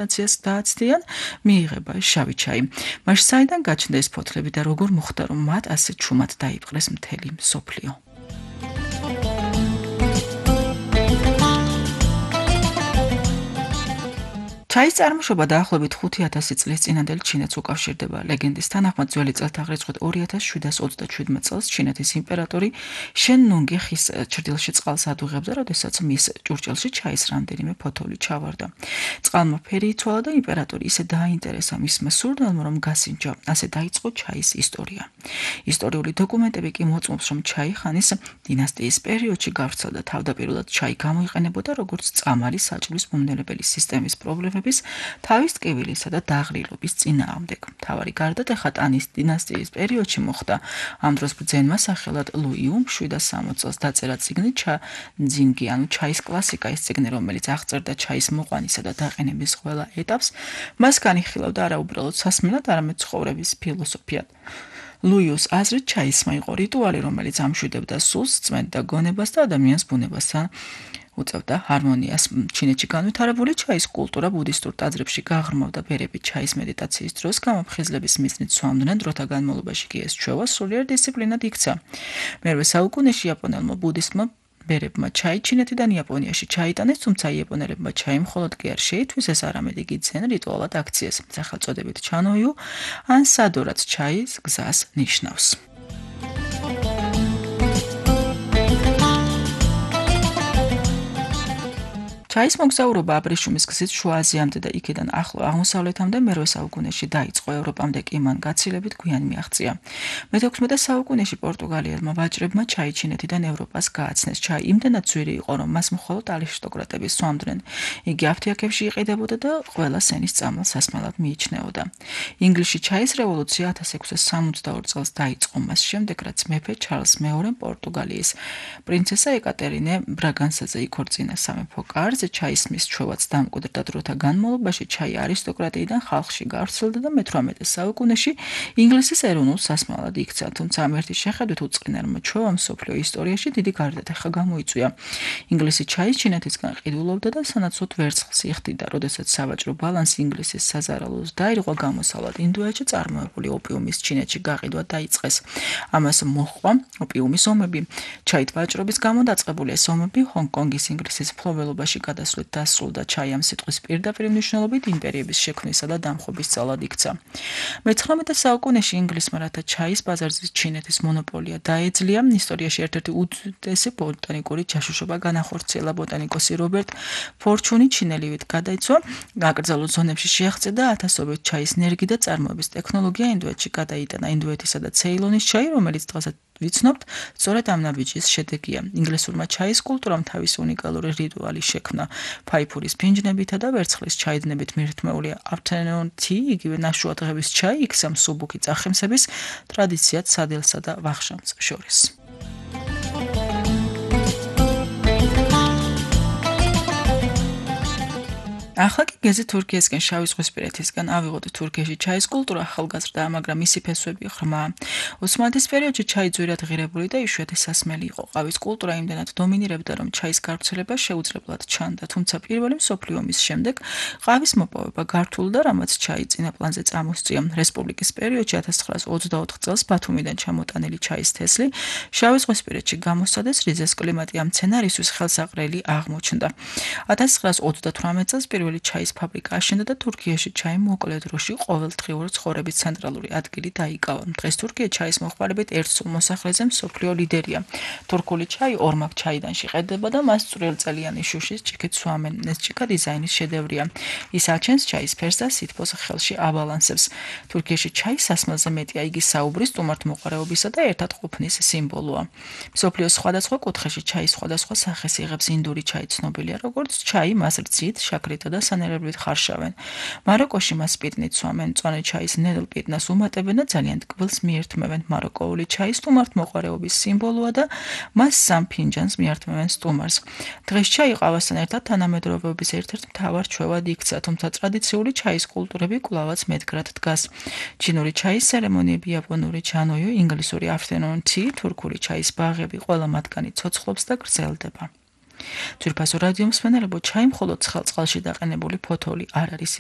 ფერმენტაციას დააცდიან, მიიღება შავი ჩაი. მაშინ საიდან გაჩნდა ეს ფოთლები და როგორ მოხდა, რომ მათ ასე ჩუმად დაიპყრეს მთელი მსოფლიო? ჩაის წარმოშობა დაახლოებით 5000 წლის წინანდელ ჩინეთს უკავშირდება. ლეგენდის თანახმად ძველი წელთაღრიცხვით 2727 წელს ჩინეთის იმპერატორი შენ ნუნგი ხის ჭრდილში წყალს ადუღებდა, როდესაც მის ჭურჭელში ჩაის რამდენიმე ფოთოლი ჩავარდა. წყალმა ფერი იცვალა და იმპერატორი ისე დააინტერესა მისმა სურნელმა, რომ გასინჯა. ასე დაიწყო ჩაის ისტორია. ისტორიული დოკუმენტები კი მოწმობს, რომ ჩაი ხანის დინასტიის პერიოდში გავრცელდა. თავდაპირველად ჩაი გამოიყენებოდა როგორც წამალი საჭმლის მომნელებელი სისტემის პრობლემების თავის ტკივილისა და დაღრილობის წინააღმდეგ. მთავარი გარდატეხა ტანის დინასტიის პერიოდში მოხდა. ამ დროს ბრძენმა სახელად ლუიუმ 760 წელს დაწერა წიგნი ჩაძინგი, ანუ ჩაის კლასიკა, ის წიგნი, რომელიც აღწერდა ჩაის მოყვანისა და დაყენების ყველა ეტაპს, მას განიხილავდა არა უბრალოდ სასმელად, არამედ ცხოვრების ფილოსოფიად. ლუიუს აზრით ჩაისმა იყო რიტუალი, რომელიც ამშვიდებდა სულს, წმენდა გონებას და ადამიანს ბუნებასთან უწევდა ჰარმონიას. ჩინეთში განვითარებული ჩაის კულტურა ბუდისტურ ტაძრებში გაღრმავდა ბერები ჩაის მედიტაციის დროს გამოფხიზლების მიზნით სვამდნენ, დროთა განმავლობაში კი ეს ჩვევა სულიერ დისციპლინად იქცა. მერვე საუკუნეში იაპონელმა ბუდისტმა ბერებმა ჩაი ჩინეთიდან იაპონიაში ჩაიტანეს, თუმცა იაპონელებმა ჩაი მხოლოდ კი არ შეითვისეს, არამედ იგი ძენ რიტუალად აქციეს, სახელწოდებით ჩანოიუ, ან სადორაც ჩაის გზას ნიშნავს. ჩაის მოგზაურობა აბრეშუმის გზით შუა აზიამდე და იქიდან ახლო აღმოსავლეთამდე მერვე საუკუნეში დაიწყო, ევროპამდე კი მან გაცილებით გვიან მიაღწია. მე-16 საუკუნეში პორტუგალიელმა ვაჭრებმა ჩაი ჩინეთიდან ევროპას გააცნეს. ჩაი იმდენად ძვირი იყო, რომ მას მხოლოდ არისტოკრატები სვამდნენ. იგი აფთიაქებში იყიდებოდა და ყველა სენის წამალ სასმელად მიიჩნეოდა. ინგლისში ჩაის რევოლუცია 1662 წელს დაიწყო, მას შემდეგ რაც მეფე ჩარლს მეორემ პორტუგალიის პრინცესა ეკატერინე ბრაგანსაზე იქორწინა სამეფო კარზე. ჩაისმის ჩვევაც დამკვიდრდა, დროთა განმავლობაში ჩაი არისტოკრატიიდან ხალხში გავრცელდა და მე-18 საუკუნეში ინგლისის ეროვნულ სასმელად იქცა, თუმცა ამ ერთი შეხედვით უწყინარმა ჩვევამ მსოფლიო ისტორიაში დიდი გარდატეხა გამოიწვია. ინგლისი ჩაის ჩინეთისგან ყიდულობდა და სანაცვლოდ ვერცხლს იხდიდა, როდესაც სავაჭრო ბალანსი ინგლისის საზარალოს დაირღვა, გამოსავლად ინდოეთში წარმოებული ოპიუმის ჩინეთში გაყიდვა დაიწყეს. ამას მოჰყვა ოპიუმის ომები. ჩაით ვაჭრობის გამო დაწყებული ეს ომები ჰონგ-კონგის ინგლისის მფლობელობაში გადასვლით დასრულდა. ჩაი ამ სიტყვის პირდაპირ მნიშვნელობით იმპერიების შექმნისა და დამხობის ძალად იქცა. მე-19 საუკუნეში ინგლისმა, რათა ჩაის ბაზარზე ჩინეთის მონოპოლია დაეძლია, ისტორიაში ერთ-ერთი უდიდესი ბოტანიკური ჯაშუშობა განახორციელა. ბოტანიკოსი რობერტ ფორჩუნი ჩინელიივით გადაიცვა, აკრძალულ ზონებში შეაღწევდა ათასობით ჩაის ნერგი და წარმოების ტექნოლოგია ინდოეთში გადაიტანა. ინდოეთისა და ცეილონის ჩაი, რომელიც დღესაც ვიცნობთ, სწორედ ამ ნაბიჯის შედეგია. ინგლისურმა ჩაის კულტურამ თავისი უნიკალური რიტუალი შექმნა. ფაიფურის ფინჯნებითა და ვერცხლის ჩაიდნებით მირთმეული afternoon tea, იგივე ნაშუა დღების ჩაი იქცა მსუბუქი წახემსების ტრადიციად სადილსა და ვახშამს შორის. ახლა კი გეზი თურქიისკენ შავიზღვისპირეთისგან ავიღოთ. თურქიაში ჩაის კულტურა ახალგაზრდაა, მაგრამ მისი ფესვები ღრმაა. ოსმალეთის პერიოდში ჩაი ძვირად ღირებული და იშვიათი სასმელი იყო. ყავის კულტურა იმდენად დომინირებდა, რომ ჩაის გავრცელება შეუძლებლად ჩანდა, თუმცა პირველი მსოფლიო ომის შემდეგ ყავის მოპოვება გართულდა, რამაც ჩაი წინა პლანზე წამოსწია. რესპუბლიკის პერიოდში 1924 წელს ბათუმიდან ჩამოტანილი ჩაის თესლი შავიზღვისპირეთში გამოსცადეს, რიზეს კლიმატი ამ მცენარისთვის ხელსაყრელი აღმოჩნდა. 1938 წელს პირველი ჩაის ფაბრიკა აშენდა და თურქიაში ჩაი მოკლე დროში ყოველდღიური ცხოვრების ცენტრალური ადგილი დაიკავა. დღეს თურქია ჩაის მოხმარებით ერთსულ მოსახლეზე მსოფლიო ლიდერია. თურქული ჩაი ორმაგ ჩაიდან შეყრდება და მას წვრილწელიანი შუშის ჭიქით სვამენ. ეს ჭიქა დიზაინის შედევრია. ის აჩენს ჩაის ფერს და სითბოს ხელში აბალანსებს. თურქიაში ჩაის სასმელზე მეტია, იგი საუბრის, სტუმართმოყვარეობისა და ერთად ყოფნის სიმბოლოა. მსოფლიოს სხვადასხვა კუთხეში ჩაის სხვადასხვა სახეს იღებს. ინდური ჩაი ცნობილია როგორც ჩაი, მას რძით, შაქრით და სანელებლით ხარშავენ. მაროკოში მას პიტნით სვამენ, მწვანე ჩაის ნედლ პიტნას უმატებენ და ძალიან ტკბილს მიერთმევენ. მაროკოული ჩაი სტუმართმოყვარეობის სიმბოლოა და მას სამ ფინჯანს მიართმევენ სტუმარს. დღეს ჩაი ყავასთან ერთად თანამედროვეობის ერთ-ერთ მთავარ ჩვევად იქცა, თუმცა ტრადიციული ჩაის კულტურები კვლავაც მედგრად დგას. ჩინური ჩაის ცერემონიები, იაპონური ჩანოიუ, ინგლისური afternoon tea, თურქული ჩაის ბაღები, ყველა მათგანი ცოცხლობს და გრძელდება. ძვირფასო რადიო მსმენელებო, ჩაი მხოლოდ ცხელ წყალში დაყენებული ფოთოლი არ არის.